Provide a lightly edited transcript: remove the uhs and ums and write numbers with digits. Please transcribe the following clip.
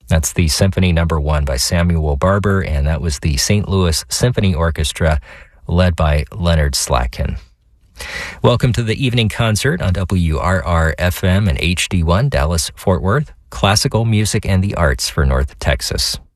That's the Symphony No. 1 by Samuel Barber, and that was the St. Louis Symphony Orchestra led by Leonard Slatkin. Welcome to the evening concert on WRR-FM and HD1 Dallas-Fort Worth, classical music and the arts for North Texas.